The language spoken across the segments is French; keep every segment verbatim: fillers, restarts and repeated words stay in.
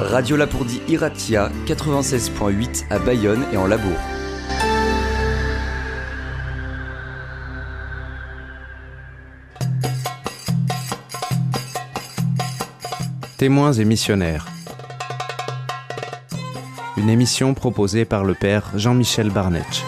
Radio Lapourdie Iratia, quatre-vingt-seize point huit à Bayonne et en Labourd. Témoins et missionnaires. Une émission proposée par le père Jean-Michel Barnetch.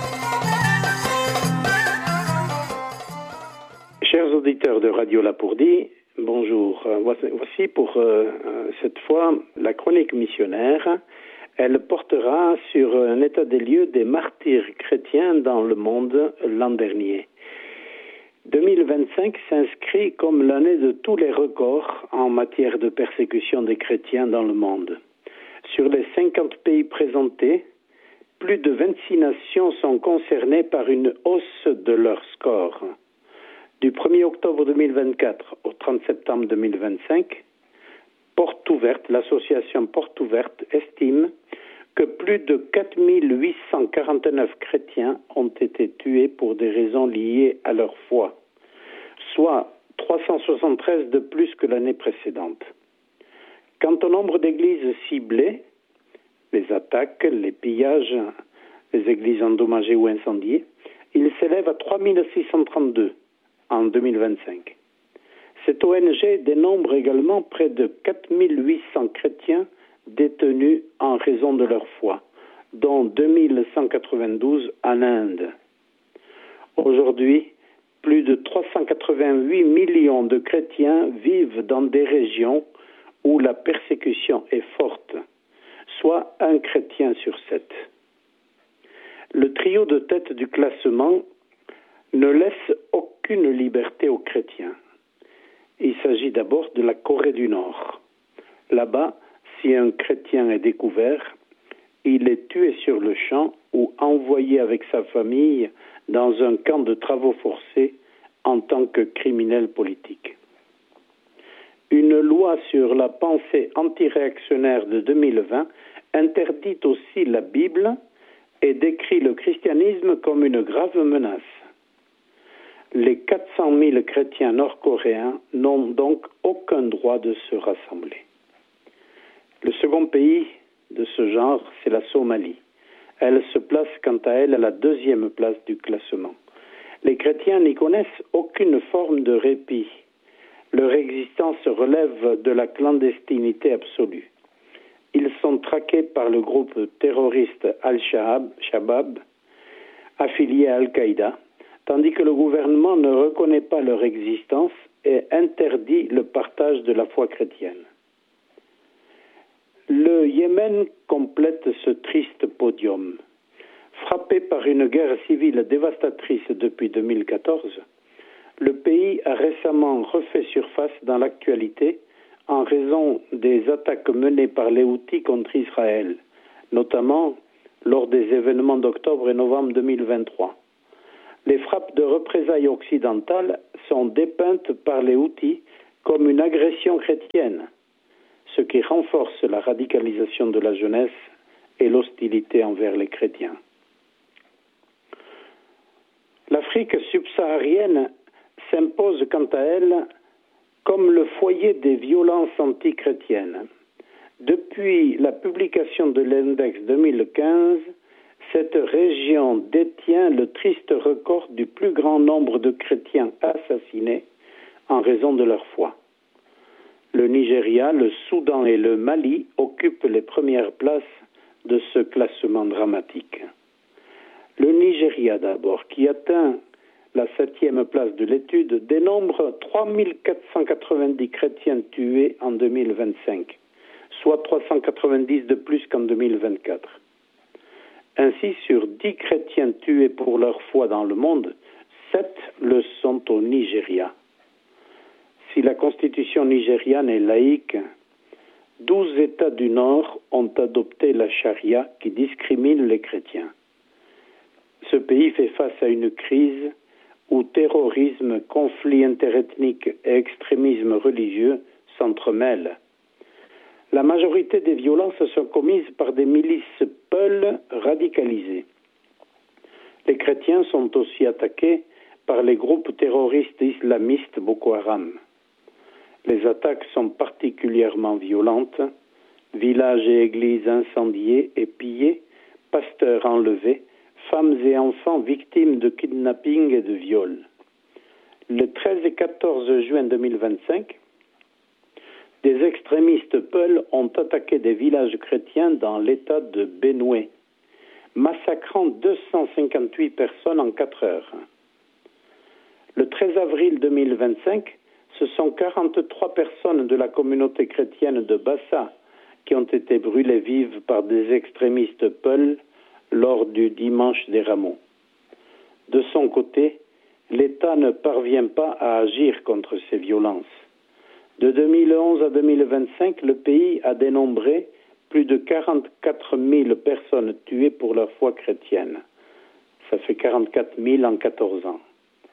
Chers auditeurs de Radio Lapourdie, bonjour. Voici pour euh, cette fois la chronique missionnaire. Elle portera sur un état des lieux des martyrs chrétiens dans le monde l'an dernier. deux mille vingt-cinq s'inscrit comme l'année de tous les records en matière de persécution des chrétiens dans le monde. Sur les cinquante pays présentés, plus de vingt-six nations sont concernées par une hausse de leur score. Du premier octobre deux mille vingt-quatre au trente septembre deux mille vingt-cinq, Porte Ouverte, l'association Porte Ouverte estime que plus de quatre mille huit cent quarante-neuf chrétiens ont été tués pour des raisons liées à leur foi, soit trois cent soixante-treize de plus que l'année précédente. Quant au nombre d'églises ciblées, les attaques, les pillages, les églises endommagées ou incendiées, il s'élève à trois mille six cent trente-deux en deux mille vingt-cinq. Cette O N G dénombre également près de quatre mille huit cents chrétiens détenus en raison de leur foi, dont deux mille cent quatre-vingt-douze en Inde. Aujourd'hui, plus de trois cent quatre-vingt-huit millions de chrétiens vivent dans des régions où la persécution est forte, soit un chrétien sur sept. Le trio de tête du classement ne laisse aucune liberté aux chrétiens. Il s'agit d'abord de la Corée du Nord. Là-bas, si un chrétien est découvert, il est tué sur le champ ou envoyé avec sa famille dans un camp de travaux forcés en tant que criminel politique. Une loi sur la pensée antiréactionnaire de deux mille vingt interdit aussi la Bible et décrit le christianisme comme une grave menace. Les quatre cent mille chrétiens nord-coréens n'ont donc aucun droit de se rassembler. Le second pays de ce genre, c'est la Somalie. Elle se place quant à elle à la deuxième place du classement. Les chrétiens n'y connaissent aucune forme de répit. Leur existence relève de la clandestinité absolue. Ils sont traqués par le groupe terroriste Al-Shabaab, affilié à Al-Qaïda, tandis que le gouvernement ne reconnaît pas leur existence et interdit le partage de la foi chrétienne. Le Yémen complète ce triste podium. Frappé par une guerre civile dévastatrice depuis deux mille quatorze, le pays a récemment refait surface dans l'actualité en raison des attaques menées par les Houthis contre Israël, notamment lors des événements d'octobre et novembre deux mille vingt-trois. Les frappes de représailles occidentales sont dépeintes par les Houthis comme une agression chrétienne, ce qui renforce la radicalisation de la jeunesse et l'hostilité envers les chrétiens. L'Afrique subsaharienne s'impose quant à elle comme le foyer des violences antichrétiennes. Depuis la publication de l'index deux mille quinze, cette région détient le triste record du plus grand nombre de chrétiens assassinés en raison de leur foi. Le Nigeria, le Soudan et le Mali occupent les premières places de ce classement dramatique. Le Nigeria d'abord, qui atteint la septième place de l'étude, dénombre trois mille quatre cent quatre-vingt-dix chrétiens tués en deux mille vingt-cinq, soit trois cent quatre-vingt-dix de plus qu'en deux mille vingt-quatre. Ainsi, sur dix chrétiens tués pour leur foi dans le monde, sept le sont au Nigeria. Si la constitution nigériane est laïque, douze États du Nord ont adopté la charia qui discrimine les chrétiens. Ce pays fait face à une crise où terrorisme, conflits interethniques et extrémisme religieux s'entremêlent. La majorité des violences sont commises par des milices peuls radicalisées. Les chrétiens sont aussi attaqués par les groupes terroristes islamistes Boko Haram. Les attaques sont particulièrement violentes. Villages et églises incendiés et pillés, pasteurs enlevés, femmes et enfants victimes de kidnapping et de viols. Le treize et quatorze juin deux mille vingt-cinq, des extrémistes peuls ont attaqué des villages chrétiens dans l'état de Benue, massacrant deux cent cinquante-huit personnes en quatre heures. Le treize avril deux mille vingt-cinq, ce sont quarante-trois personnes de la communauté chrétienne de Bassa qui ont été brûlées vives par des extrémistes peuls lors du dimanche des Rameaux. De son côté, l'État ne parvient pas à agir contre ces violences. De deux mille onze à deux mille vingt-cinq, le pays a dénombré plus de quarante-quatre mille personnes tuées pour leur foi chrétienne. Ça fait quarante-quatre mille en quatorze ans.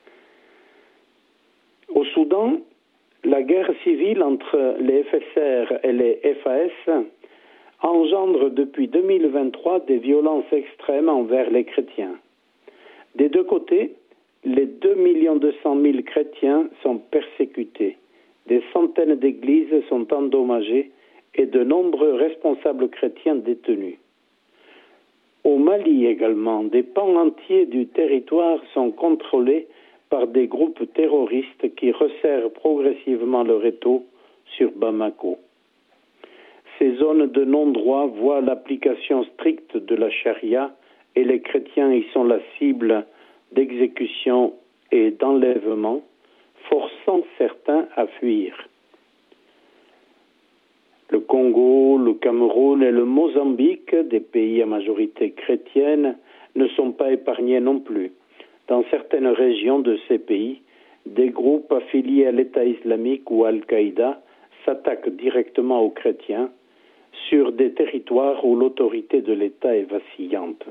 Au Soudan, la guerre civile entre les F S R et les F A S engendre depuis deux mille vingt-trois des violences extrêmes envers les chrétiens. Des deux côtés, les deux millions deux cent mille chrétiens sont persécutés, des centaines d'églises sont endommagées et de nombreux responsables chrétiens détenus. Au Mali également, des pans entiers du territoire sont contrôlés par des groupes terroristes qui resserrent progressivement leur étau sur Bamako. Ces zones de non-droit voient l'application stricte de la charia et les chrétiens y sont la cible d'exécutions et d'enlèvements, forçant certains à fuir. Le Congo, le Cameroun et le Mozambique, des pays à majorité chrétienne, ne sont pas épargnés non plus. Dans certaines régions de ces pays, des groupes affiliés à l'État islamique ou à Al-Qaïda s'attaquent directement aux chrétiens sur des territoires où l'autorité de l'État est vacillante.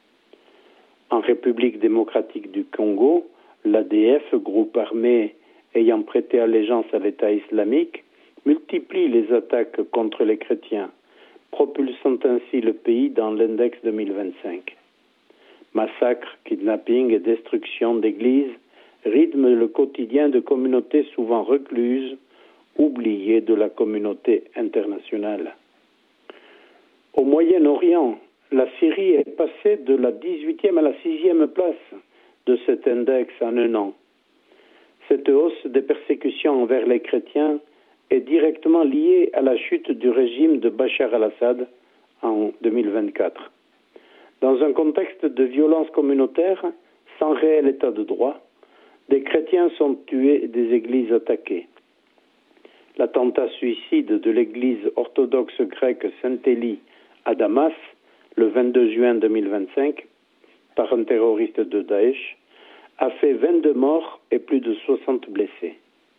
En République démocratique du Congo, l'A D F, groupe armé ayant prêté allégeance à l'État islamique, multiplie les attaques contre les chrétiens, propulsant ainsi le pays dans l'index deux mille vingt-cinq. Massacres, kidnappings et destruction d'églises rythment le quotidien de communautés souvent recluses, oubliées de la communauté internationale. Au Moyen-Orient, la Syrie est passée de la dix-huitième à la sixième place de cet index en un an. Cette hausse des persécutions envers les chrétiens est directement liée à la chute du régime de Bachar al-Assad en deux mille vingt-quatre. Dans un contexte de violence communautaire, sans réel état de droit, des chrétiens sont tués et des églises attaquées. L'attentat suicide de l'église orthodoxe grecque Saint-Élie à Damas, le vingt-deux juin deux mille vingt-cinq, par un terroriste de Daesh, a fait vingt-deux morts et plus de soixante blessés.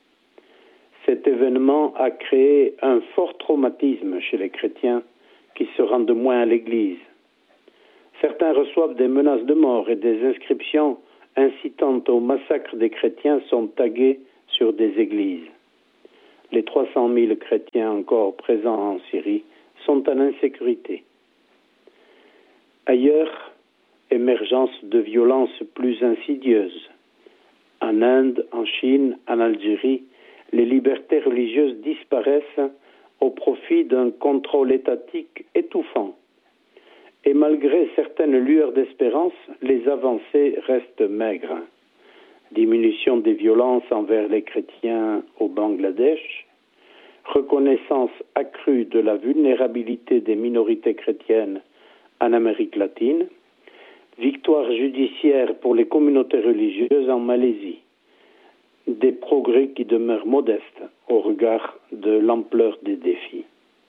Cet événement a créé un fort traumatisme chez les chrétiens qui se rendent moins à l'église. Certains reçoivent des menaces de mort et des inscriptions incitant au massacre des chrétiens sont taguées sur des églises. Les trois cent mille chrétiens encore présents en Syrie sont en insécurité. Ailleurs, émergence de violences plus insidieuses. En Inde, en Chine, en Algérie, les libertés religieuses disparaissent au profit d'un contrôle étatique étouffant. Et malgré certaines lueurs d'espérance, les avancées restent maigres. Diminution des violences envers les chrétiens au Bangladesh, reconnaissance accrue de la vulnérabilité des minorités chrétiennes en Amérique latine, victoire judiciaire pour les communautés religieuses en Malaisie, des progrès qui demeurent modestes au regard de l'ampleur des défis.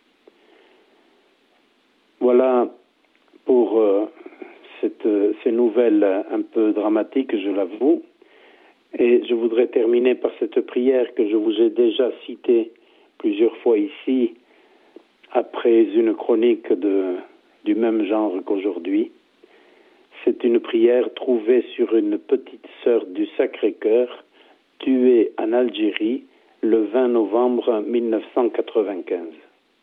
Voilà pour euh, cette, ces nouvelles un peu dramatiques, je l'avoue. Et je voudrais terminer par cette prière que je vous ai déjà citée plusieurs fois ici, après une chronique de, du même genre qu'aujourd'hui. C'est une prière trouvée sur une petite sœur du Sacré-Cœur, tuée en Algérie le vingt novembre mille neuf cent quatre-vingt-quinze.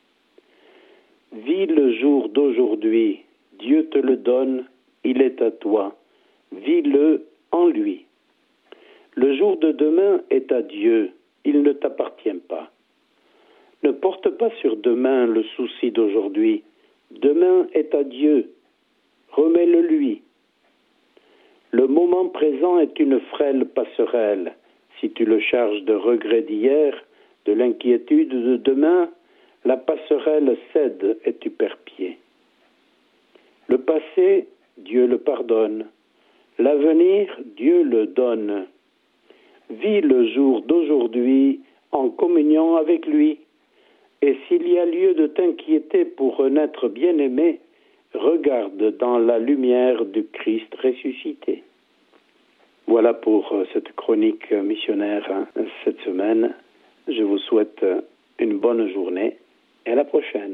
Vis le jour d'aujourd'hui, Dieu te le donne, il est à toi. Vis-le en lui. Le jour de demain est à Dieu, il ne t'appartient pas. Ne porte pas sur demain le souci d'aujourd'hui. Demain est à Dieu. Remets-le lui. Le moment présent est une frêle passerelle. Si tu le charges de regrets d'hier, de l'inquiétude de demain, la passerelle cède et tu perds pied. Le passé, Dieu le pardonne. L'avenir, Dieu le donne. Vis le jour d'aujourd'hui en communion avec lui. Et s'il y a lieu de t'inquiéter pour un être bien-aimé, regarde dans la lumière du Christ ressuscité. Voilà pour cette chronique missionnaire cette semaine. Je vous souhaite une bonne journée et à la prochaine.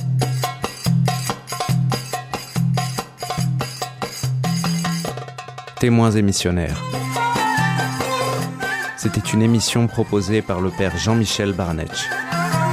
Témoins et missionnaires. C'était une émission proposée par le père Jean-Michel Barnetch.